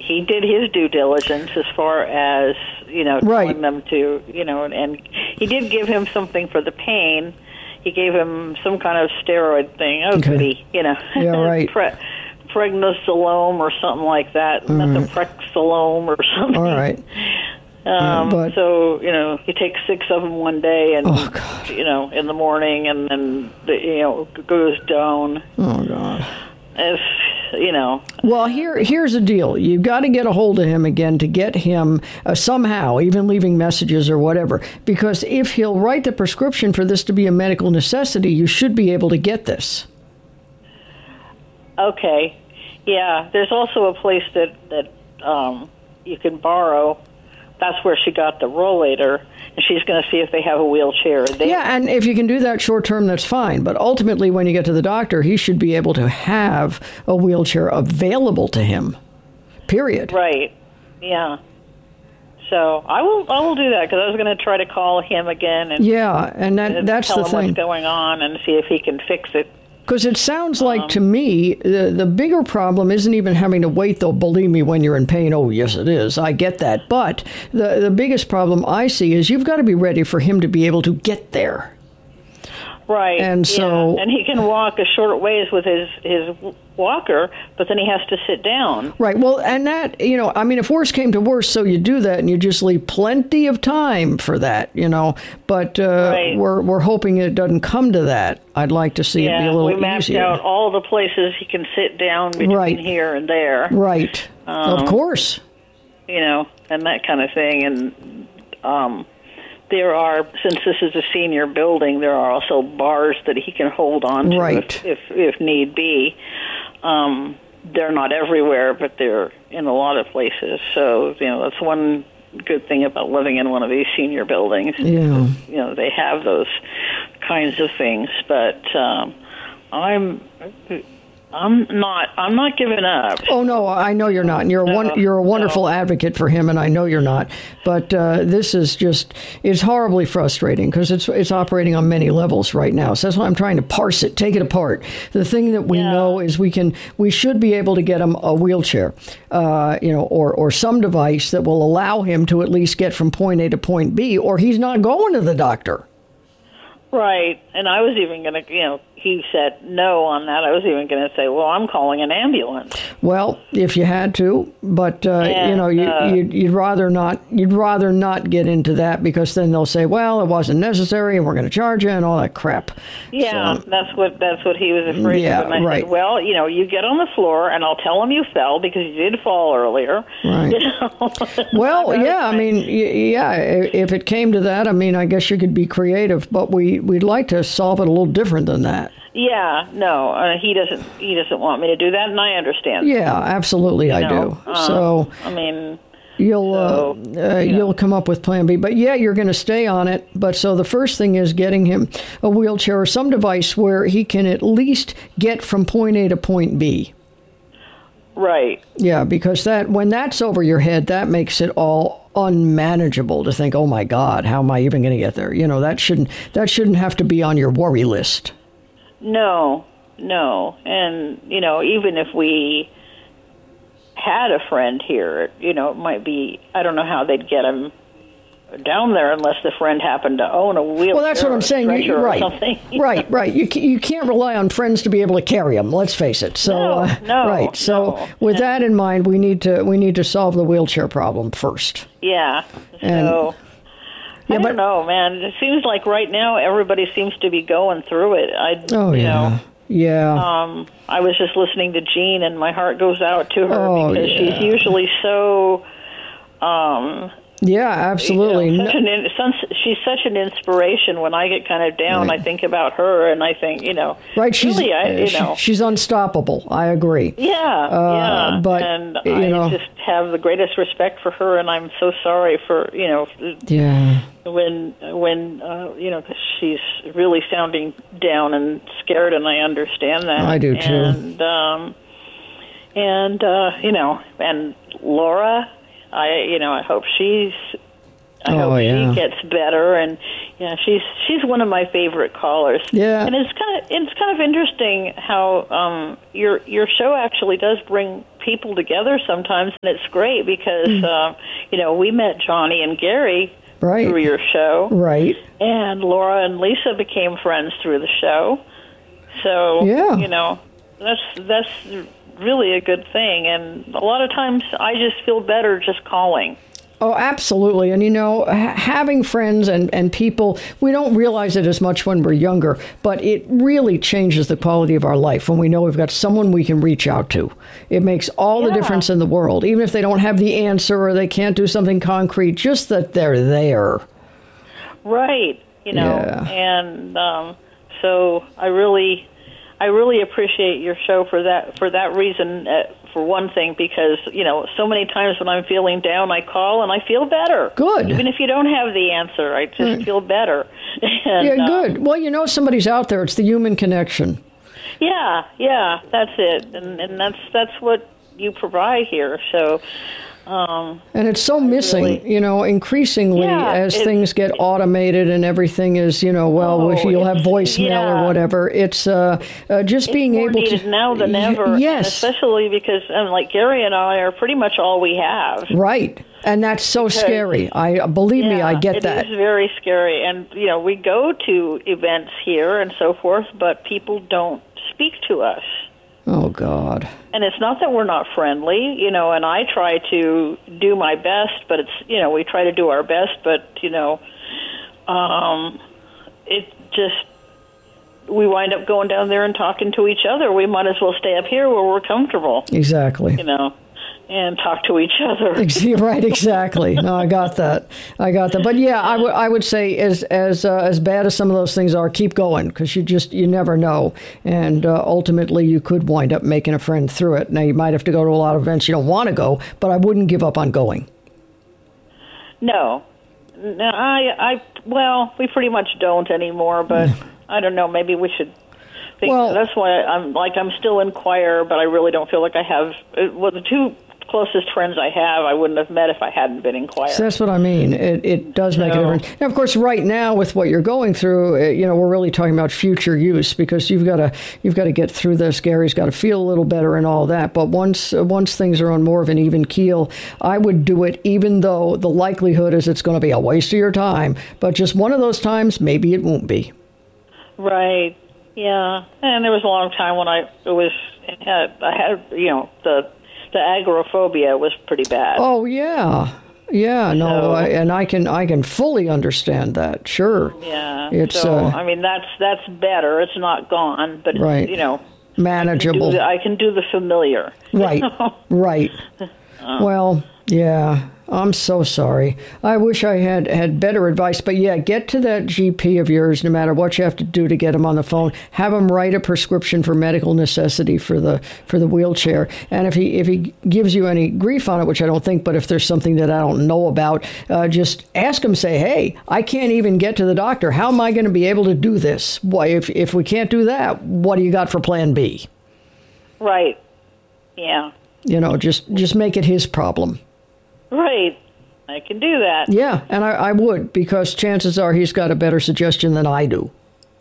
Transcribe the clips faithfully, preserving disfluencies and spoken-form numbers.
he did his due diligence as far as, you know, Right. telling them to, you know, and he did give him something for the pain. He gave him some kind of steroid thing. Oh, Okay. goody, you know. Yeah, right. Pre- Pregnenolone or something like that. All right. Methotrexate or something. All right. Um, Yeah, but- so, you know, he takes six of them one day and, Oh, God. you know, in the morning and then, the, you know, goes down. Oh, God. If, you know. Well, here here's the deal. You've got to get a hold of him again to get him uh, somehow, even leaving messages or whatever. Because if he'll write the prescription for this to be a medical necessity, you should be able to get this. Okay. Yeah, there's also a place that, that um, you can borrow. That's where she got the rollator, and she's going to see if they have a wheelchair there. Yeah, and if you can do that short term, that's fine. But ultimately, when you get to the doctor, he should be able to have a wheelchair available to him, period. Right. Yeah. So I will I will do that because I was going to try to call him again and, Yeah, and that and that's tell the him thing. what's going on and see if he can fix it. Because it sounds like, Um, to me, the, the bigger problem isn't even having to wait, though, believe me, when you're in pain. Oh, yes, it is. I get that. But the, the biggest problem I see is you've got to be ready for him to be able to get there. Right. And so- yeah. And he can walk a short ways with his, his walker, but then he has to sit down. Right. Well, and that, you know, I mean, if worse came to worse, so you do that and you just leave plenty of time for that, you know. But uh, Right. we're, we're hoping it doesn't come to that. I'd like to see it be Yeah, a little we mapped easier. out all the places he can sit down between Right. here and there. Right. Um, of course. You know, and that kind of thing. And um, there are, since this is a senior building, there are also bars that he can hold on to Right. if, if, if need be. Um, they're not everywhere, but they're in a lot of places. So, you know, that's one good thing about living in one of these senior buildings. Yeah. You know, they have those kinds of things. But um, I'm... I'm not. I'm not giving up. Oh no, I know you're not. And you're a one, No, you're a wonderful no. advocate for him, and I know you're not. But uh, this is just it's horribly frustrating because it's it's operating on many levels right now. So that's why I'm trying to parse it, take it apart. The thing that we Yeah. know is we can we should be able to get him a wheelchair, uh, you know, or or some device that will allow him to at least get from point A to point B, or he's not going to the doctor. Right. And I was even going to, you know, he said no on that. I was even going to say, well, I'm calling an ambulance. Well, if you had to, but uh, And, you know, you, uh, you'd, you'd rather not. You'd rather not get into that because then they'll say, "Well, it wasn't necessary, and we're going to charge you," and all that crap. Yeah, So- that's what that's what he was afraid Yeah, of. And I right. said, well, you know, you get on the floor, and I'll tell him you fell because you did fall earlier. Right. You know? Well, yeah, I mean, y- yeah. i- If it came to that, I mean, I guess you could be creative, but we we'd like to solve it a little different than that. Yeah, no, uh, he doesn't. He doesn't want me to do that, and I understand. Yeah, absolutely, I know, do. uh, so. I mean, You'll So, uh, uh, you'll come up with Plan B, but yeah, you're going to stay on it. But so the first thing is getting him a wheelchair or some device where he can at least get from point A to point B. right. Yeah, because that when that's over your head, that makes it all unmanageable to think, oh my God, how am I even going to get there? You know, that shouldn't that shouldn't have to be on your worry list. No, no, and you know, even if we had a friend here, you know, it might be. I don't know how they'd get him down there unless the friend happened to own a wheelchair. Well, that's what or I'm a saying. You, stretcher or right, something. right, right. You ca- you can't rely on friends to be able to carry them. Let's face it. So, No, uh, no, right. So, no. with that in mind, we need to we need to solve the wheelchair problem first. Yeah. And- So Yeah, I but- don't know, man. It seems like right now everybody seems to be going through it. I, Oh you yeah, know, yeah. Um, I was just listening to Jean, and my heart goes out to her Oh, because yeah. she's usually so. Um, Yeah, absolutely. You know, such No- an in, some, she's such an inspiration. When I get kind of down, Right. I think about her, and I think, you know, right, she's really, I, uh, you she- know, she's unstoppable. I agree. yeah, uh, yeah. but, and you I know- just have the greatest respect for her, and I'm so sorry for, you know, Yeah, when when uh, you know, 'cause she's really sounding down and scared, and I understand that. I do, too. And um, and uh, you know, and Laura, I you know, I hope she's. I Oh, hope yeah. she gets better, and yeah, she's she's one of my favorite callers. Yeah. and it's kind of it's kind of interesting how um, your your show actually does bring people together sometimes, and it's great because, mm. uh, you know, we met Johnny and Gary right. through your show. Right. And Laura and Lisa became friends through the show. So, yeah. you know, that's that's really a good thing. And a lot of times I just feel better just calling. Oh, absolutely. And, you know, ha- having friends and, and people, we don't realize it as much when we're younger, but it really changes the quality of our life when we know we've got someone we can reach out to. It makes all yeah. the difference in the world, even if they don't have the answer or they can't do something concrete, just that they're there. Right. You know, yeah. and um, so I really... I really appreciate your show for that for that reason, uh, for one thing, because, you know, so many times when I'm feeling down, I call and I feel better. Good. Even if you don't have the answer, I just right. feel better. and, yeah, good. Um, well, you know somebody's out there. It's the human connection. Yeah, yeah, that's it. And, and that's that's what you provide here. So... Um, and it's so missing, really, you know, increasingly yeah, as things get automated and everything is, you know, well, oh, you'll have voicemail yeah. or whatever. It's uh, uh, just it's being more able needed to. now than ever. Yes. Especially because, um, like, Gary and I are pretty much all we have. Right. And that's so because, scary. I Believe yeah, me, I get it that. It is very scary. And, you know, we go to events here and so forth, but people don't speak to us. Oh, God. And it's not that we're not friendly, you know, and I try to do my best, but it's, you know, we try to do our best, but, you know, um, it just, we wind up going down there and talking to each other. We might as well stay up here where we're comfortable. Exactly. You know. And talk to each other. Right, exactly. No, I got that. I got that. But yeah, I, w- I would say as as uh, as bad as some of those things are, keep going, because you just you never know, and uh, ultimately you could wind up making a friend through it. Now you might have to go to a lot of events you don't want to go, but I wouldn't give up on going. No, no, I I well, we pretty much don't anymore. But I don't know. Maybe we should. Think well, that's why I'm like I'm still in choir, but I really don't feel like I have. Well, the two closest friends I have, I wouldn't have met if I hadn't been in choir. So that's what I mean. It it does make so, a difference. Now, of course, right now with what you're going through, you know, we're really talking about future use, because you've got to you've got to get through this. Gary's got to feel a little better and all that. But once uh, once things are on more of an even keel, I would do it, even though the likelihood is it's going to be a waste of your time. But just one of those times, maybe it won't be. Right. Yeah. And there was a long time when I it was had, I had you know the. The agoraphobia was pretty bad. Oh yeah, yeah. No, so, I, and I can I can fully understand that. Sure. Yeah. It's. So uh, I mean, that's that's better. It's not gone, but right. It's, you know, manageable. I can do the, I can do the familiar. Right. You know? Right. Um, well, yeah. I'm so sorry. I wish I had, had better advice. But yeah, get to that G P of yours, no matter what you have to do to get him on the phone. Have him write a prescription for medical necessity for the for the wheelchair. And if he if he gives you any grief on it, which I don't think, but if there's something that I don't know about, uh, just ask him. Say, hey, I can't even get to the doctor. How am I going to be able to do this? Why, if if we can't do that, what do you got for Plan B? Right. Yeah. You know, just just make it his problem. Right. I can do that. Yeah, and I, I would, because chances are he's got a better suggestion than I do.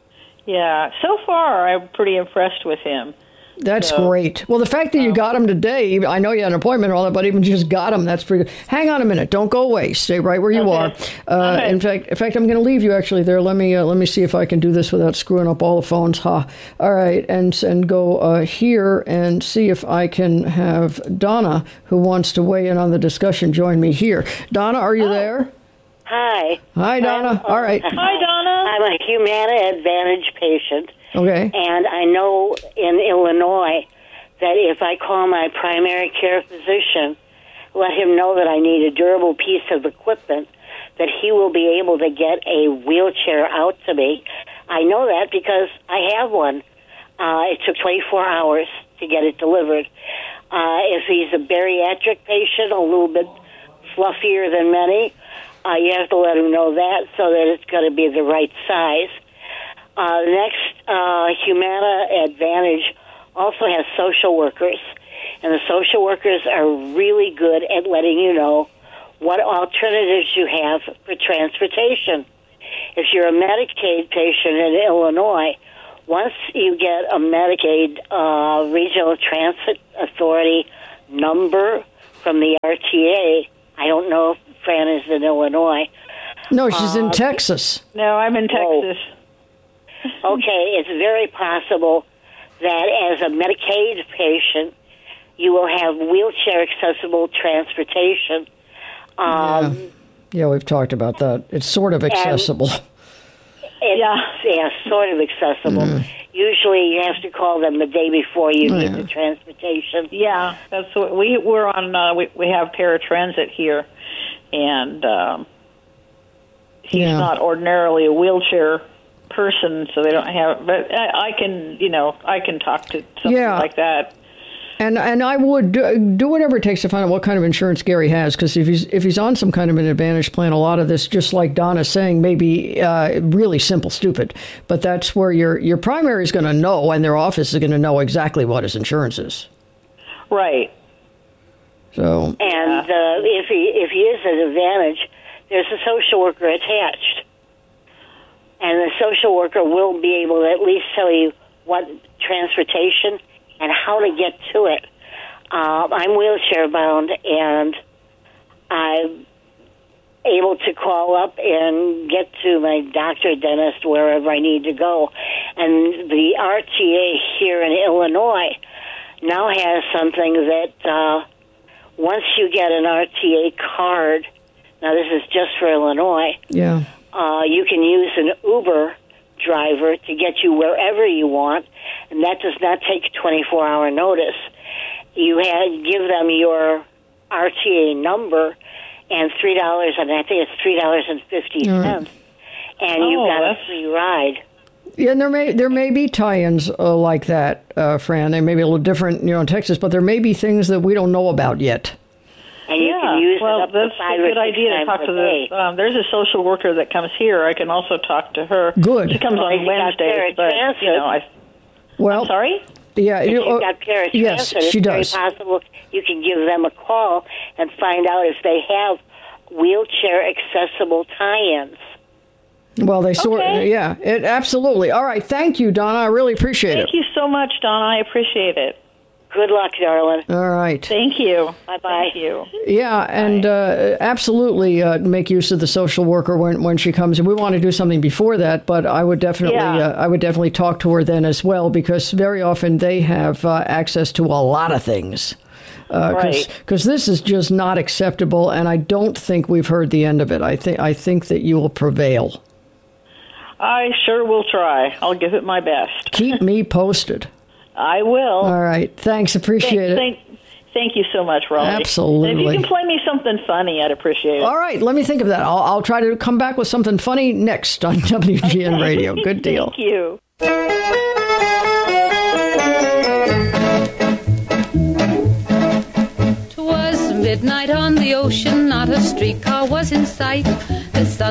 Yeah. So far, I'm pretty impressed with him. That's so, great. Well, the fact that you got him today, I know you had an appointment and all that, but even just got him, that's pretty good. Hang on a minute. Don't go away. Stay right where you okay. are. Uh, okay. In fact, in fact, I'm going to leave you actually there. Let me uh, let me see if I can do this without screwing up all the phones. Ha. All right, and and go uh, here and see if I can have Donna, who wants to weigh in on the discussion, join me here. Donna, are you oh. there? Hi. Hi, Donna. I'm, all right. Hi, Donna. I'm a Humana Advantage patient. Okay. And I know in Illinois that if I call my primary care physician, let him know that I need a durable piece of equipment, that he will be able to get a wheelchair out to me. I know that because I have one. Uh, it took twenty-four hours to get it delivered. Uh, if he's a bariatric patient, a little bit fluffier than many, uh, you have to let him know that so that it's going to be the right size. Uh, the next, uh, Humana Advantage also has social workers, and the social workers are really good at letting you know what alternatives you have for transportation. If you're a Medicaid patient in Illinois, once you get a Medicaid uh, Regional Transit Authority number from the R T A. I don't know if Fran is in Illinois. No, she's uh, in Texas. No, I'm in Texas. Oh. Okay, it's very possible that as a Medicaid patient, you will have wheelchair-accessible transportation. Um, yeah. yeah, we've talked about that. It's sort of accessible. It, Yeah. yeah, sort of accessible. Mm. Usually you have to call them the day before you Oh, need yeah. the transportation. Yeah, that's what we we're on. Uh, we we have paratransit here, and um, he's Yeah. not ordinarily a wheelchair person, so they don't have. But I, I can, you know, I can talk to something Yeah. like that. And and I would do, do whatever it takes to find out what kind of insurance Gary has, because if he's if he's on some kind of an Advantage plan, a lot of this, just like Donna's saying, may be uh, really simple, stupid. But that's where your your primary is going to know, and their office is going to know exactly what his insurance is. Right. So And uh, if he if he is at Advantage, there's a social worker attached, and the social worker will be able to at least tell you what transportation and how to get to it. Uh, I'm wheelchair bound, and I'm able to call up and get to my doctor, dentist, wherever I need to go. And the R T A here in Illinois now has something that uh, once you get an R T A card, now this is just for Illinois, yeah, uh, you can use an Uber driver to get you wherever you want, and that does not take a twenty-four hour notice. You had give them your R T A number and three dollars, and I think it's three dollars and fifty cents, and Oh, you've got a that's- free ride. yeah. And there may there may be tie-ins uh, like that, uh, Fran. They may be a little different, you know, in Texas, but there may be things that we don't know about yet. And you Yeah, can use well, it up that's to five a or good six idea to times talk a to day. the. Um, there's a social worker that comes here. I can also talk to her. Good. She comes Well, on if you got Wednesdays, but paratransit- you know, I. Well, I'm sorry. yeah, If you, you've uh, got paratransit, yes, it's she very does. possible you can give them a call and find out if they have wheelchair accessible tie-ins. Well, they sort, Okay. yeah, it absolutely. All right, thank you, Donna. I really appreciate Thank it. you so much, Donna. I appreciate it. Good luck, darling. All right. Thank you. Bye-bye. Thank you. Yeah, and uh, absolutely uh, make use of the social worker when, when she comes. And we want to do something before that, but I would definitely Yeah. uh, I would definitely talk to her then as well, because very often they have uh, access to a lot of things. Because Right. this is just not acceptable, and I don't think we've heard the end of it. I think I think that you will prevail. I sure will try. I'll give it my best. Keep me posted. I will. All right, thanks, appreciate it. Thank, thank you so much, Raleigh. Absolutely. And if you can play me something funny, I'd appreciate it. All right, let me think of that. I'll, I'll try to come back with something funny next on W G N Radio. Good deal. Thank you. Twas midnight on the ocean, not a streetcar was in sight. The sun